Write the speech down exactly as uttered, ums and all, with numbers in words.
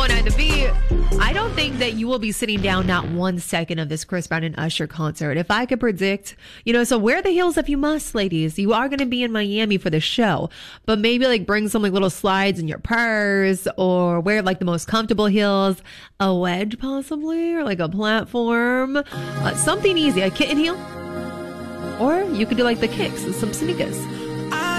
oh nine The Beat. I don't think that you will be sitting down not one second of this Chris Brown and Usher concert. If I could predict, you know, so wear the heels if you must, ladies. You are going to be in Miami for the show, but maybe like bring some like little slides in your purse, or wear like the most comfortable heels, a wedge possibly, or like a platform, uh, something easy, a kitten heel. Or you could do like the kicks and some sneakers.